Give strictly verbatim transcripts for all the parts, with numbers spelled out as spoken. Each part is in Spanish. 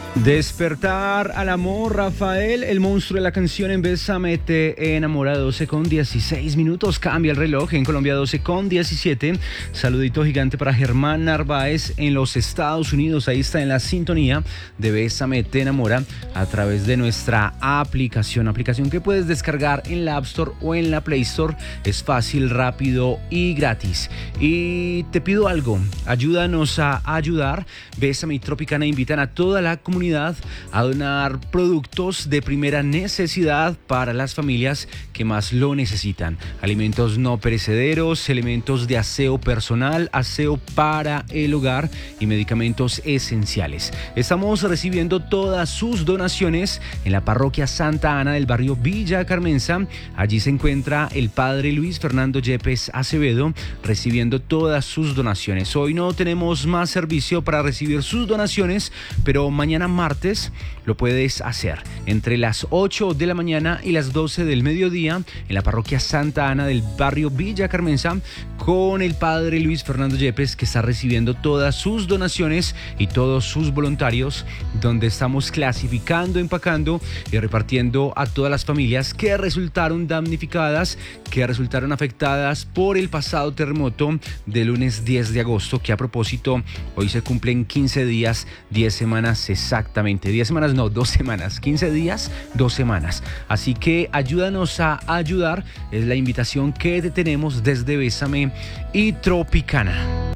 Despertar al amor, Rafael, el monstruo de la canción en Bésame te enamora. Doce con dieciséis minutos, cambia el reloj en Colombia. Doce con diecisiete. Saludito gigante para Germán Narváez en los Estados Unidos. Ahí está en la sintonía de Bésame te enamora a través de nuestra aplicación, aplicación que puedes descargar en la App Store o en la Play Store. Es fácil, rápido y gratis. Y te pido algo, ayúdanos a ayudar. Bésame y Tropicana invitan a toda la comunidad a donar productos de primera necesidad para las familias que más lo necesitan. Alimentos no perecederos, elementos de aseo personal, aseo para el hogar y medicamentos esenciales. Estamos recibiendo todas sus donaciones en la parroquia Santa Ana del barrio Villa Carmenza. Allí se encuentra el padre Luis Fernando Yepes Acevedo recibiendo todas sus donaciones. Hoy no tenemos más servicio para recibir sus donaciones, pero mañana martes lo puedes hacer entre las ocho de la mañana y las doce del mediodía en la parroquia Santa Ana del barrio Villa Carmenza con el padre Luis Fernando Yepes, que está recibiendo todas sus donaciones y todos sus voluntarios, donde estamos clasificando, empacando y repartiendo a todas las familias que resultaron damnificadas, que resultaron afectadas por el pasado terremoto del lunes diez de agosto, que a propósito hoy se cumplen quince días, diez semanas exactamente, diez semanas no, dos semanas, quince días, dos semanas. Así que ayúdanos a ayudar, es la invitación que te tenemos desde Bésame y Tropicana.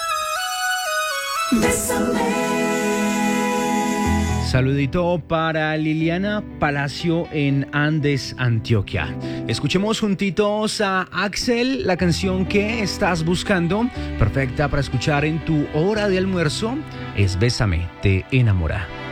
Bésame. Saludito para Liliana Palacio en Andes, Antioquia. Escuchemos juntitos a Axel, la canción que estás buscando, perfecta para escuchar en tu hora de almuerzo, es Bésame te enamora.